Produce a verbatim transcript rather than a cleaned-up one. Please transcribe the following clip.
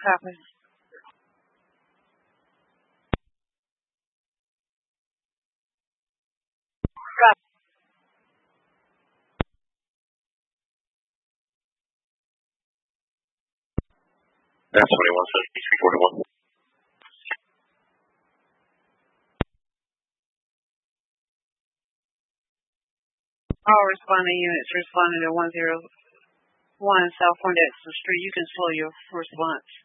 Copy. Copy. That's twenty-one seventy-three forty-one. All responding units responding to one zero one South Poindexter Street. You can slow your response.